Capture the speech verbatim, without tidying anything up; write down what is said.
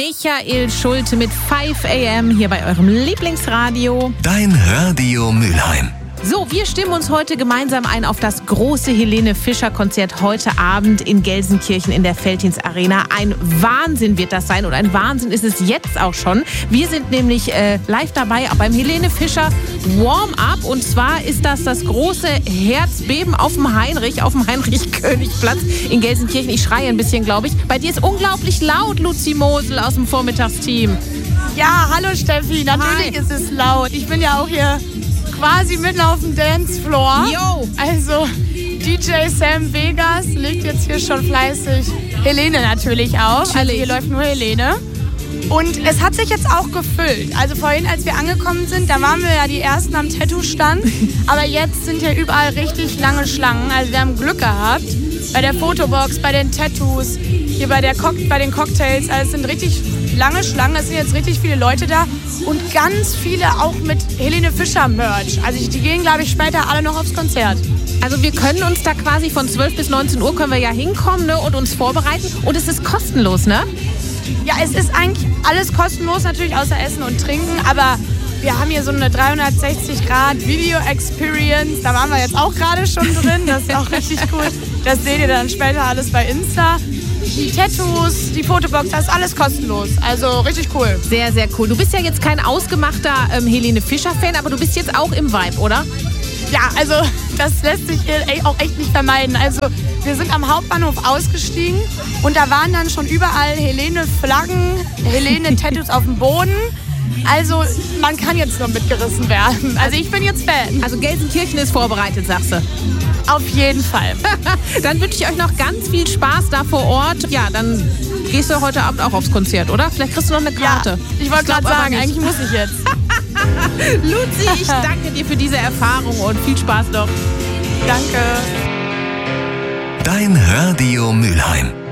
Michael Schulte mit fünf a m hier bei eurem Lieblingsradio. Dein Radio Mülheim. So, wir stimmen uns heute gemeinsam ein auf das große Helene Fischer-Konzert heute Abend in Gelsenkirchen in der Veltins Arena. Ein Wahnsinn wird das sein und ein Wahnsinn ist es jetzt auch schon. Wir sind nämlich äh, live dabei beim Helene Fischer Warm-Up und zwar ist das das große Herzbeben auf dem Heinrich, auf dem Heinrich-König-Platz in Gelsenkirchen. Ich schreie ein bisschen, glaube ich. Bei dir ist unglaublich laut, Luzi Mosel aus dem Vormittagsteam. Ja, hallo Steffi, natürlich Hi. Ist es laut. Ich bin ja auch hier quasi mitten auf dem Dancefloor. Yo. Also D J Sam Vegas legt jetzt hier schon fleißig Helene natürlich auf. Also hier läuft nur Helene. Und es hat sich jetzt auch gefüllt. Also vorhin, als wir angekommen sind, da waren wir ja die Ersten am Tattoo-Stand. Aber jetzt sind hier überall richtig lange Schlangen. Also wir haben Glück gehabt. Bei der Fotobox, bei den Tattoos, hier bei, der Co- bei den Cocktails. Also es sind richtig lange Schlangen. Es sind jetzt richtig viele Leute da. Und ganz viele auch mit Helene Fischer Merch. Also die gehen, glaube ich, später alle noch aufs Konzert. Also wir können uns da quasi von zwölf bis neunzehn Uhr können wir ja hinkommen, ne, und uns vorbereiten. Und es ist kostenlos, ne? Ja, es ist eigentlich alles kostenlos, natürlich außer Essen und Trinken. Aber wir haben hier so eine dreihundertsechzig Grad Video Experience. Da waren wir jetzt auch gerade schon drin. Das ist auch richtig cool. Das seht ihr dann später alles bei Insta. Die Tattoos, die Fotobox, das ist alles kostenlos. Also richtig cool. Sehr, sehr cool. Du bist ja jetzt kein ausgemachter ähm, Helene Fischer-Fan, aber du bist jetzt auch im Vibe, oder? Ja, also das lässt sich hier auch echt nicht vermeiden. Also wir sind am Hauptbahnhof ausgestiegen und da waren dann schon überall Helene-Flaggen, Helene-Tattoos auf dem Boden. Also man kann jetzt nur mitgerissen werden. Also ich bin jetzt Fan. Also Gelsenkirchen ist vorbereitet, sagst du? Auf jeden Fall. Dann wünsche ich euch noch ganz viel Spaß da vor Ort. Ja, dann gehst du heute Abend auch aufs Konzert, oder? Vielleicht kriegst du noch eine Karte. Ja, ich wollte gerade sagen, eigentlich muss ich jetzt. Luzi, ich danke dir für diese Erfahrung und viel Spaß noch. Danke. Dein Radio Mülheim.